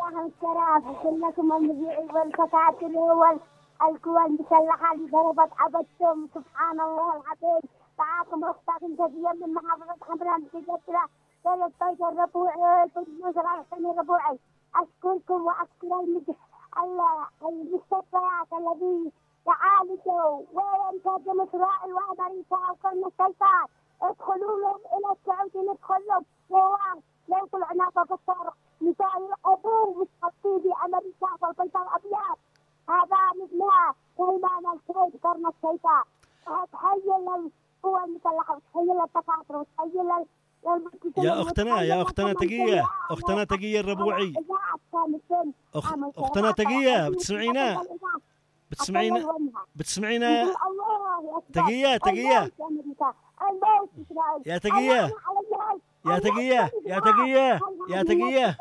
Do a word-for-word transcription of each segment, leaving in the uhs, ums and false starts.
صباح الكرام كلكم المذيعين والكتاتل والقوى المسلحة اللي ضربت عبدتم سبحان الله العظيم. معاكم أختكم جزية من محافظة حمران بجدرة ليلة الطيب الربوعي بالنزل الحسين الربوعي. أشكركم وأشكر المستشفيات الذي يعالجوا وينتج إسرائيل وأمريكا وكل الشيطان. ادخلوا لهم إلى السعودية ندخل لهم لو طلعنا بفصار مثال الأبو مستقيم بأمريكا والبيت الأبيض. هذا مثل سليمان الكيد قرن الشيطان. تحيل للقوى المسلحة وتحيل للتكاثر وتحيل يا أختنا يا أختنا تقية أختنا تقية الربوعي أخ... أختنا تقية بتسمعينا بتسمعينا بتسمعينا تقية تقية يا تقية يا تقية يا تقية يا تقية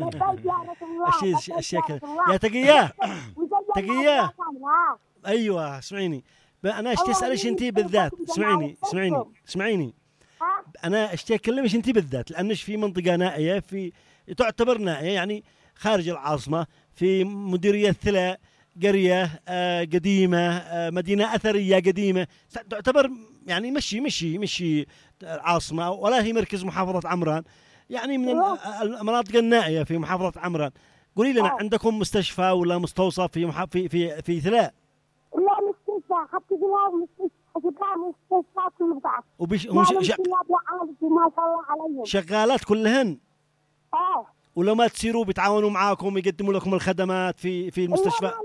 أشي أشياء كذا يا تقية تقية أيوة اسمعيني أنا أشتي أسألش أنتي بالذات اسمعيني اسمعيني اسمعيني أنا أشتي أكلمش أنتي بالذات لأنش في منطقة نائية في تعتبر نائية يعني خارج العاصمة في مديرية ثلاء قرية آه قديمة آه مدينة أثرية قديمة تعتبر يعني مشي مشي مشي عاصمة ولا هي مركز محافظة عمران يعني من المناطق النائية في محافظة عمران. قولي لنا عندكم مستشفى ولا مستوصف في محا... في في في ثلاء؟ لا مستشفى حتى لا مستشفى مستشفى كل بعض. وبش هم ش... ش... ما شاء الله عليهم. شغالات كلهن. اه. ولو ما تسيروا بيتعاونوا معاكم يقدموا لكم الخدمات في في المستشفى؟ لا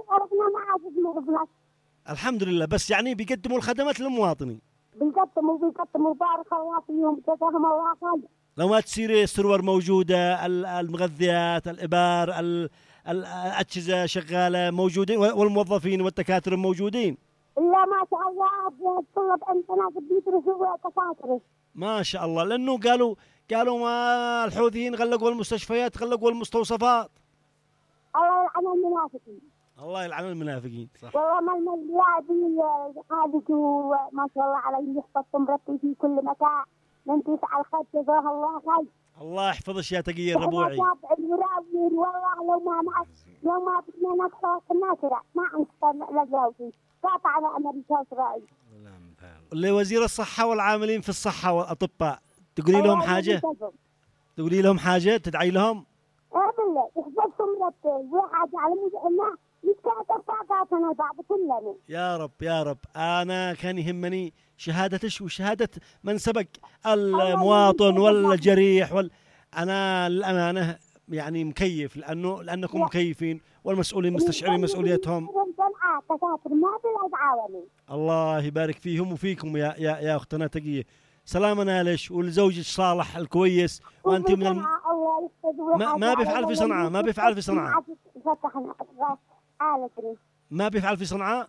ما الحمد لله بس يعني بيقدموا الخدمات للمواطنين. بيقدموا بيقدموا بارك الله فيهم جزاهم الله خير. لو ما تصير السرور موجودة المغذيات الإبار الأجهزة شغالة موجودين والموظفين والدكاترة موجودين. لا ما شاء الله الطلاب عندنا بيدرسوا كفاترة. ما شاء الله لأنه قالوا قالوا ما الحوثيين غلقوا المستشفيات غلقوا المستوصفات. الله يلعن المنافقين. الله يلعن المنافقين. صح. والله ما اللاعبين عالجوا ما شاء الله عليهم يحفظهم ربي في كل مكان. من تسعى الخير جزاه الله خير. الله يحفظك يا تقي الربوعي. والله لو ما ما لو ما بدنا نقطع الناشرة ما عندنا لجاوبي قاطعنا أمريكا وإسرائيل. لوزير الصحة والعاملين في الصحة والأطباء تقولي لهم حاجة؟ تقولي لهم حاجة تدعي لهم؟ إيه بالله يحفظهم ربي وحاجة على مجمع يتكاتر طاقاتنا بعض كلنا. يا رب يا رب أنا كان يهمني شهادتش وشهادة من سبق المواطن والجريح وال أنا الأمانة يعني مكيف لأنه لأنكم مكيفين والمسؤولين مستشعرين مسؤوليتهم. الله يبارك فيهم وفيكم يا يا يا أختنا تقية. سلامنا لش ولزوجك صالح الكويس وأنت من الم... ما, ما بيفعل في صنعاء ما بيفعل في صنعاء ما بيفعل في صنعاء.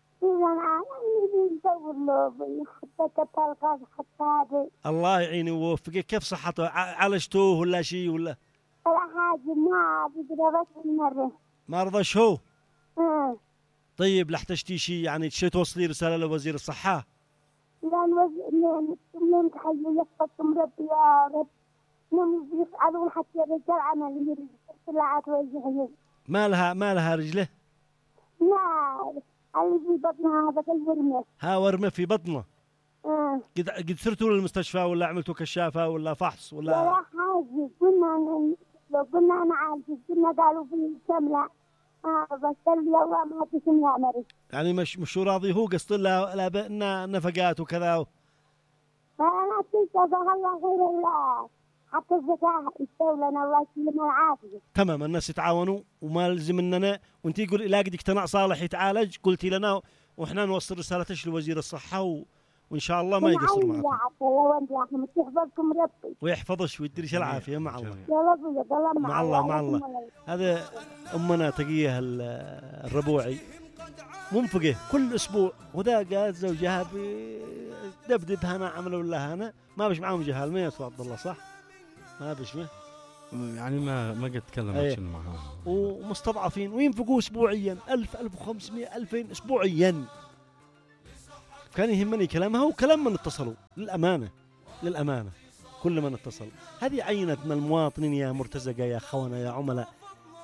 الله يعينه ويوفقك. كيف صحته عالجتوه ولا شيء ولا؟ لا حاجة ما بيقدر بس مرة ما رضاش هو. امم طيب لاحتجتي شيء يعني تشي توصلي رسالة لوزير الصحة؟ لا الوزير من تحيي يحفظكم ربي يا رب. من يسألون حتى الرجال عن اللي طلعت وجهه. ما لها ما لها رجله؟ لا اللي في بطنها هذا الورمة. ها ورمة في بطنه. امم قد قد سرتوا للمستشفى ولا عملتوا كشافة ولا فحص ولا؟ لا حاجة قلنا لو قلنا نعالج قلنا قالوا في كاملة آه بس الله ما تسمع عمري. يعني مش مش راضي هو قصد لا لا بأن نفقات وكذا و... أنا أتيت الله غير الله حتى الزكاة يستولى لنا الله يسلمنا العافية. تمام الناس يتعاونوا وما لزم مننا وانت يقول إلا قد اقتنع صالح يتعالج قلتي لنا وإحنا نوصل رسالتش لوزير الصحة و... وإن شاء الله ما يقصر معكم. ويحفظش ويدريش العافية مع الله. مع الله مع الله. هذا أمنا تقيها الربوعي منفقه كل أسبوع وذا قال زوجها بدبدب هنا عملوا لها هنا ما بش معهم جهال ما يا عبد الله صح؟ ما بش ما يعني ما ما قد تكلمت معها. ومستضعفين وينفقوا أسبوعيا ألف ألف وخمسمائة ألفين أسبوعيا. كان يهمني كلامها وكلام من اتصلوا للأمانة للأمانة كل من اتصل. هذه عينة من المواطنين يا مرتزقة يا خونة يا عملاء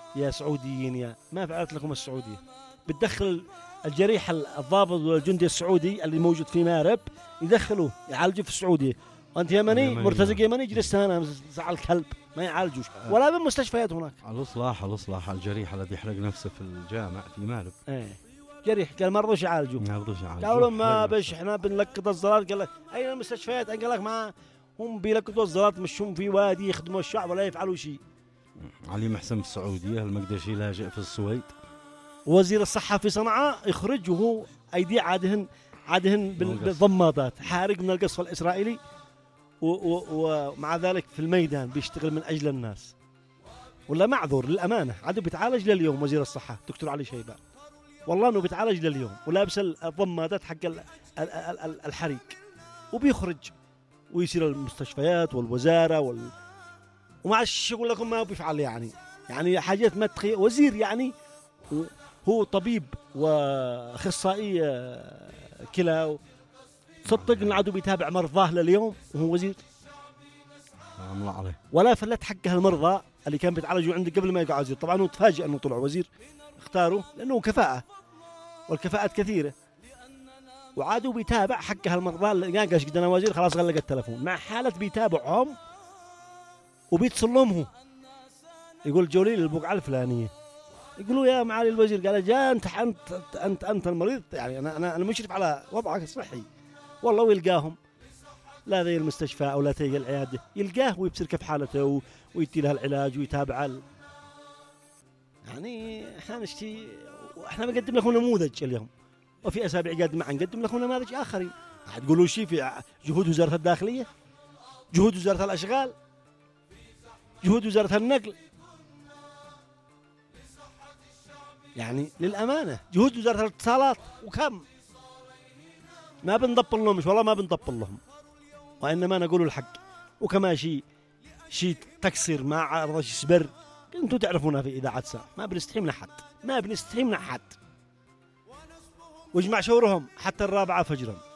يا سعوديين يا ما فعلت لكم السعودية. بتدخل الجريح الضابط والجندي السعودي اللي موجود في مارب يدخلوه يعالجوا في السعودية، وانت يمني مرتزق يمني جلست هنا على الكلب ما يعالجوش ولا بالمستشفيات هناك. الإصلاح الإصلاح الجريح الذي يحرق نفسه في الجامع في مارب. ايه جريح قال ما رضوش يعالجوا، ما رضوش يعالجوا قالوا ما بش احنا بنلقط الزلط. قال لك اين المستشفيات؟ قال لك ما هم بيلقطوا الزلط مشهم في وادي يخدموا الشعب ولا يفعلوا شيء. علي محسن في السعودية، المقدشي لاجئ في السويد. وزير الصحة في صنعاء يخرج وهو أيدي عادهن عادهن بالضمادات، حارق من القصف الإسرائيلي، ومع ذلك في الميدان بيشتغل من أجل الناس. ولا معذور للأمانة، عاد بيتعالج لليوم وزير الصحة دكتور علي شيبان، والله إنه بيتعالج لليوم ولابس الضمادات حق الحريق، وبيخرج ويصير المستشفيات والوزارة وال ومع الشغل لكم ما بيفعل يعني يعني حاجات ما تخيل. وزير يعني هو طبيب واخصائي كلى، تصدق ان العدو بيتابع مرضاه لليوم وهو وزير؟ الله عليه. ولا فلت حقه المرضى اللي كان بيتعالجوا عنده قبل ما يقع وزير. طبعا هو تفاجئ انه طلع وزير، اختاروا لانه كفاءة والكفاءات كثيرة، وعادوا بيتابع حقه المرضى اللي قاش قدنا وزير خلاص غلق التلفون مع حالة بيتابعهم وبيتصل لهم هو يقول جولي للبقعة الفلانية، يقولوا يا معالي الوزير، قال جاء انت انت انت انت المريض يعني انا انا المشرف على وضعك الصحي، والله ويلقاهم لا ذي المستشفى او لا تيجي العياده، يلقاه ويبصر كيف حالته ويدي لها العلاج ويتابع ال... يعني احنا نشتي احنا بنقدم لكم نموذج اليوم، وفي اسابيع قادمه نقدم لكم نماذج اخرين. تقولوا شيء في جهود وزاره الداخليه، جهود وزاره الاشغال، جهود وزاره النقل، يعني للأمانة جهود وزارة الاتصالات وكم ما بنضبط لهم، مش والله ما بنضبط لهم، وإنما نقول الحق. وكما شيء شيء تكسر ما عرض سبر، انتوا تعرفونا في إذاعة ساعة ما بنستحي من أحد، ما بنستحي من أحد، واجمع شورهم حتى الرابعة فجرا.